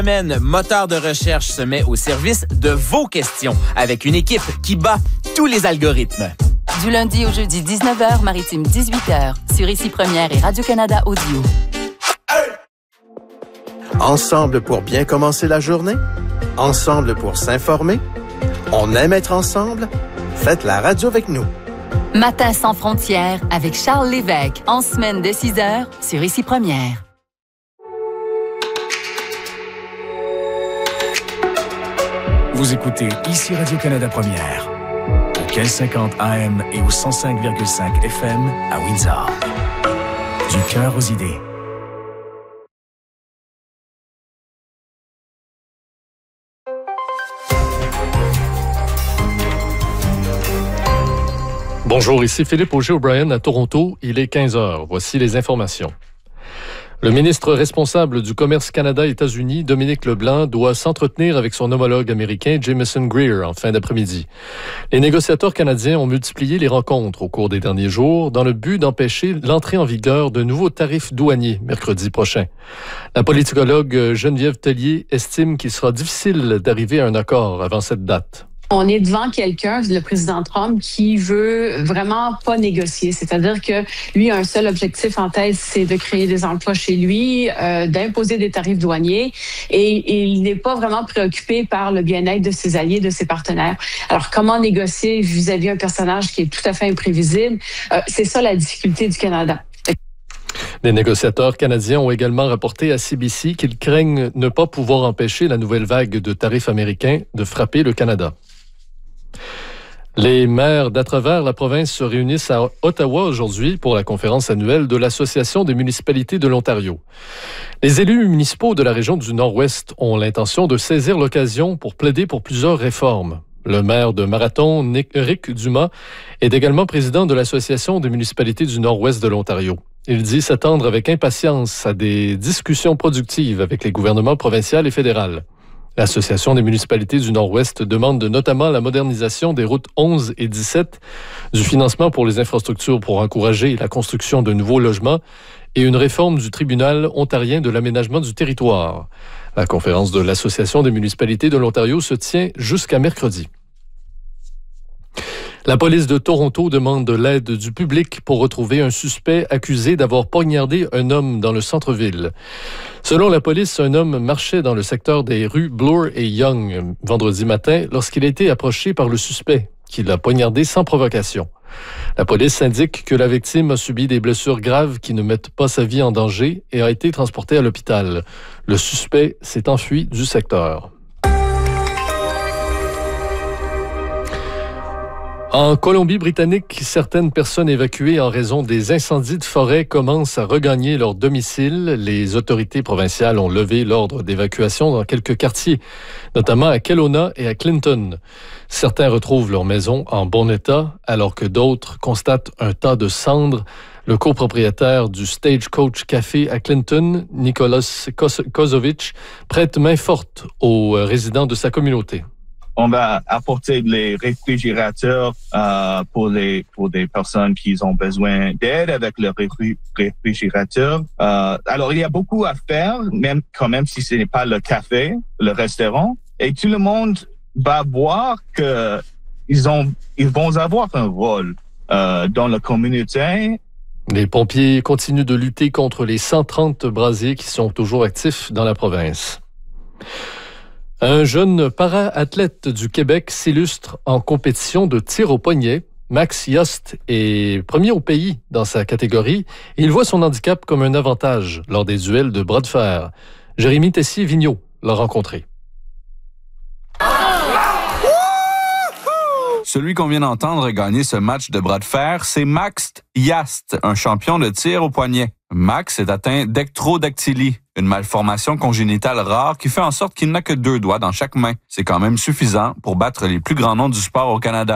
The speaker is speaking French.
Moteur de recherche se met au service de vos questions avec une équipe qui bat tous les algorithmes. Du lundi au jeudi 19h, Maritime 18h, sur Ici Première et Radio-Canada Audio. Ensemble pour bien commencer la journée? Ensemble pour s'informer? On aime être ensemble? Faites la radio avec nous. Matin sans frontières avec Charles Lévesque, en semaine de 6h, sur Ici Première. Vous écoutez Ici Radio-Canada Première, au 1550 AM et au 105,5 FM à Windsor. Du cœur aux idées. Bonjour, ici Philippe Auger-O'Brien à Toronto. Il est 15h. Voici les informations. Le ministre responsable du commerce Canada-États-Unis, Dominique Leblanc, doit s'entretenir avec son homologue américain Jamieson Greer en fin d'après-midi. Les négociateurs canadiens ont multiplié les rencontres au cours des derniers jours dans le but d'empêcher l'entrée en vigueur de nouveaux tarifs douaniers mercredi prochain. La politicologue Geneviève Tellier estime qu'il sera difficile d'arriver à un accord avant cette date. On est devant quelqu'un, le président Trump, qui veut vraiment pas négocier. C'est-à-dire que lui a un seul objectif en tête, c'est de créer des emplois chez lui, d'imposer des tarifs douaniers. Et il n'est pas vraiment préoccupé par le bien-être de ses alliés, de ses partenaires. Alors, comment négocier vis-à-vis un personnage qui est tout à fait imprévisible? C'est ça la difficulté du Canada. Les négociateurs canadiens ont également rapporté à CBC qu'ils craignent ne pas pouvoir empêcher la nouvelle vague de tarifs américains de frapper le Canada. Les maires d'à travers la province se réunissent à Ottawa aujourd'hui pour la conférence annuelle de l'Association des municipalités de l'Ontario. Les élus municipaux de la région du Nord-Ouest ont l'intention de saisir l'occasion pour plaider pour plusieurs réformes. Le maire de Marathon, Éric Dumas, est également président de l'Association des municipalités du Nord-Ouest de l'Ontario. Il dit s'attendre avec impatience à des discussions productives avec les gouvernements provincial et fédéral. L'Association des municipalités du Nord-Ouest demande notamment la modernisation des routes 11 et 17, du financement pour les infrastructures pour encourager la construction de nouveaux logements et une réforme du tribunal ontarien de l'aménagement du territoire. La conférence de l'Association des municipalités de l'Ontario se tient jusqu'à mercredi. La police de Toronto demande de l'aide du public pour retrouver un suspect accusé d'avoir poignardé un homme dans le centre-ville. Selon la police, un homme marchait dans le secteur des rues Bloor et Yonge vendredi matin lorsqu'il a été approché par le suspect, qui l'a poignardé sans provocation. La police indique que la victime a subi des blessures graves qui ne mettent pas sa vie en danger et a été transporté à l'hôpital. Le suspect s'est enfui du secteur. En Colombie-Britannique, certaines personnes évacuées en raison des incendies de forêt commencent à regagner leur domicile. Les autorités provinciales ont levé l'ordre d'évacuation dans quelques quartiers, notamment à Kelowna et à Clinton. Certains retrouvent leur maison en bon état, alors que d'autres constatent un tas de cendres. Le copropriétaire du Stagecoach Café à Clinton, Nicholas Kozovic, prête main forte aux résidents de sa communauté. On va apporter les réfrigérateurs pour des personnes qui ont besoin d'aide avec le réfrigérateur. Alors, il y a beaucoup à faire, même si ce n'est pas le café, le restaurant. Et tout le monde va voir qu'ils vont avoir un rôle dans la communauté. Les pompiers continuent de lutter contre les 130 brasiers qui sont toujours actifs dans la province. Un jeune para-athlète du Québec s'illustre en compétition de tir au poignet. Max Yost est premier au pays dans sa catégorie et il voit son handicap comme un avantage lors des duels de bras de fer. Jérémy Tessier-Vigneault l'a rencontré. Celui qu'on vient d'entendre gagner ce match de bras de fer, c'est Max Yast, un champion de tir au poignet. Max est atteint d'ectrodactylie, une malformation congénitale rare qui fait en sorte qu'il n'a que 2 doigts dans chaque main. C'est quand même suffisant pour battre les plus grands noms du sport au Canada.